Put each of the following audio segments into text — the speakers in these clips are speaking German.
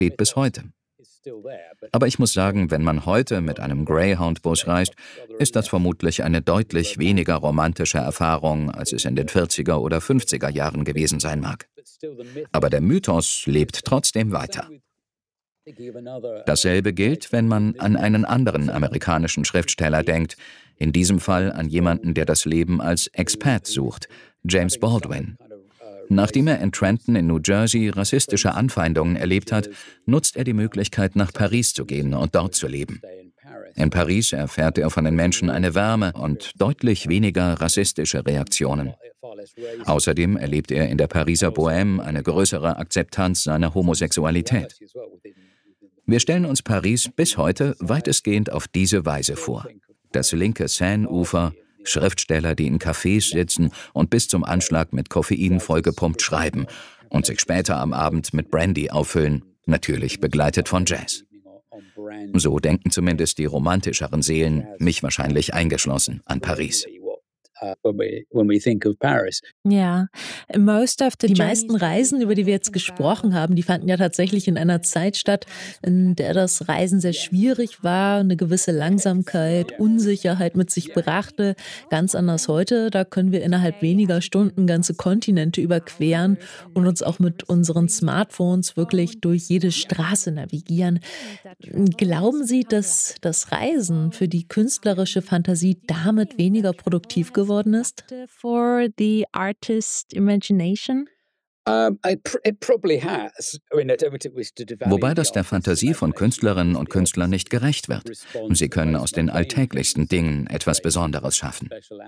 besteht bis heute. Aber ich muss sagen, wenn man heute mit einem Greyhound-Bus reist, ist das vermutlich eine deutlich weniger romantische Erfahrung, als es in den 40er oder 50er Jahren gewesen sein mag. Aber der Mythos lebt trotzdem weiter. Dasselbe gilt, wenn man an einen anderen amerikanischen Schriftsteller denkt, in diesem Fall an jemanden, der das Leben als Expat sucht, James Baldwin. Nachdem er in Trenton in New Jersey rassistische Anfeindungen erlebt hat, nutzt er die Möglichkeit, nach Paris zu gehen und dort zu leben. In Paris erfährt er von den Menschen eine Wärme und deutlich weniger rassistische Reaktionen. Außerdem erlebt er in der Pariser Bohème eine größere Akzeptanz seiner Homosexualität. Wir stellen uns Paris bis heute weitestgehend auf diese Weise vor. Das linke Seine-Ufer, Schriftsteller, die in Cafés sitzen und bis zum Anschlag mit Koffein vollgepumpt schreiben und sich später am Abend mit Brandy auffüllen, natürlich begleitet von Jazz. So denken zumindest die romantischeren Seelen, mich wahrscheinlich eingeschlossen, an Paris. Ja, die meisten Reisen, über die wir jetzt gesprochen haben, die fanden ja tatsächlich in einer Zeit statt, in der das Reisen sehr schwierig war, eine gewisse Langsamkeit, Unsicherheit mit sich brachte. Ganz anders heute, da können wir innerhalb weniger Stunden ganze Kontinente überqueren und uns auch mit unseren Smartphones wirklich durch jede Straße navigieren. Glauben Sie, dass das Reisen für die künstlerische Fantasie damit weniger produktiv geworden ist? For the artist imagination? Wobei das der Fantasie von Künstlerinnen und Künstlern nicht gerecht wird. Sie können aus den alltäglichsten Dingen etwas Besonderes schaffen.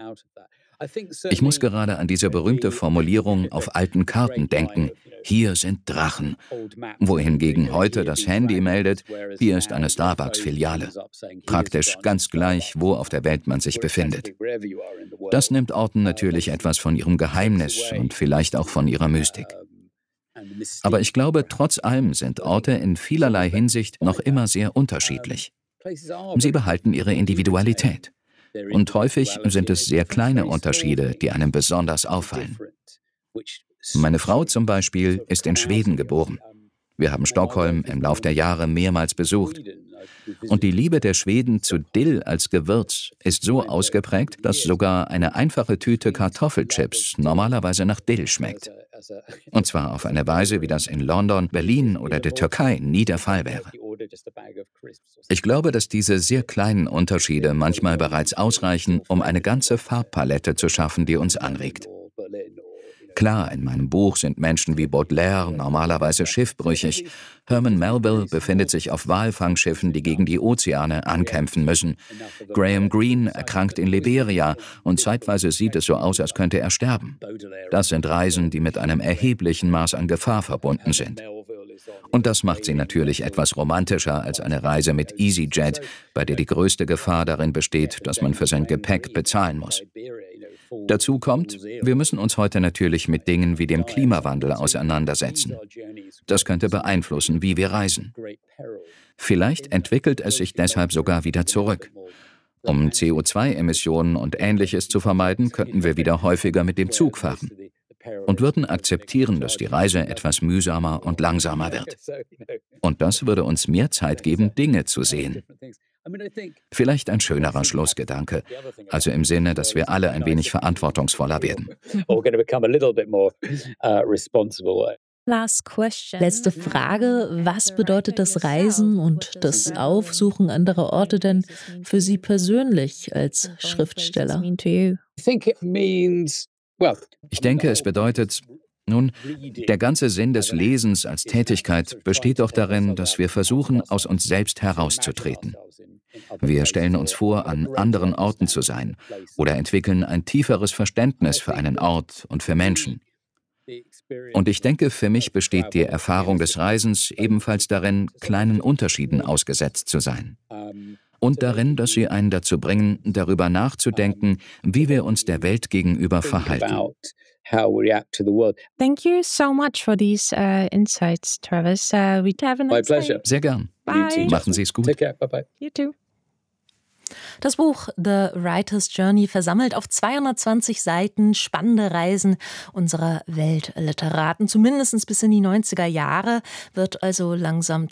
Ich muss gerade an diese berühmte Formulierung auf alten Karten denken: Hier sind Drachen. Wohingegen heute das Handy meldet: Hier ist eine Starbucks-Filiale. Praktisch ganz gleich, wo auf der Welt man sich befindet. Das nimmt Orten natürlich etwas von ihrem Geheimnis und vielleicht auch von ihrer Mystik. Aber ich glaube, trotz allem sind Orte in vielerlei Hinsicht noch immer sehr unterschiedlich. Sie behalten ihre Individualität. Und häufig sind es sehr kleine Unterschiede, die einem besonders auffallen. Meine Frau zum Beispiel ist in Schweden geboren. Wir haben Stockholm im Lauf der Jahre mehrmals besucht. Und die Liebe der Schweden zu Dill als Gewürz ist so ausgeprägt, dass sogar eine einfache Tüte Kartoffelchips normalerweise nach Dill schmeckt. Und zwar auf eine Weise, wie das in London, Berlin oder der Türkei nie der Fall wäre. Ich glaube, dass diese sehr kleinen Unterschiede manchmal bereits ausreichen, um eine ganze Farbpalette zu schaffen, die uns anregt. Klar, in meinem Buch sind Menschen wie Baudelaire normalerweise schiffbrüchig. Herman Melville befindet sich auf Walfangschiffen, die gegen die Ozeane ankämpfen müssen. Graham Greene erkrankt in Liberia und zeitweise sieht es so aus, als könnte er sterben. Das sind Reisen, die mit einem erheblichen Maß an Gefahr verbunden sind. Und das macht sie natürlich etwas romantischer als eine Reise mit EasyJet, bei der die größte Gefahr darin besteht, dass man für sein Gepäck bezahlen muss. Dazu kommt, wir müssen uns heute natürlich mit Dingen wie dem Klimawandel auseinandersetzen. Das könnte beeinflussen, wie wir reisen. Vielleicht entwickelt es sich deshalb sogar wieder zurück. Um CO2-Emissionen und Ähnliches zu vermeiden, könnten wir wieder häufiger mit dem Zug fahren und würden akzeptieren, dass die Reise etwas mühsamer und langsamer wird. Und das würde uns mehr Zeit geben, Dinge zu sehen. Vielleicht ein schönerer Schlussgedanke, also im Sinne, dass wir alle ein wenig verantwortungsvoller werden. Letzte Frage: Was bedeutet das Reisen und das Aufsuchen anderer Orte denn für Sie persönlich als Schriftsteller? Ich denke, es bedeutet, nun, der ganze Sinn des Lesens als Tätigkeit besteht doch darin, dass wir versuchen, aus uns selbst herauszutreten. Wir stellen uns vor, an anderen Orten zu sein oder entwickeln ein tieferes Verständnis für einen Ort und für Menschen. Und ich denke, für mich besteht die Erfahrung des Reisens ebenfalls darin, kleinen Unterschieden ausgesetzt zu sein. Und darin, dass sie einen dazu bringen, darüber nachzudenken, wie wir uns der Welt gegenüber verhalten. Thank you so much for these insights, Travis. We have a nice day. Sehr gern. Bye. Machen Sie es gut. You too. Das Buch The Writer's Journey versammelt auf 220 Seiten spannende Reisen unserer Weltliteraten. Zumindest bis in die 90er Jahre, wird also langsam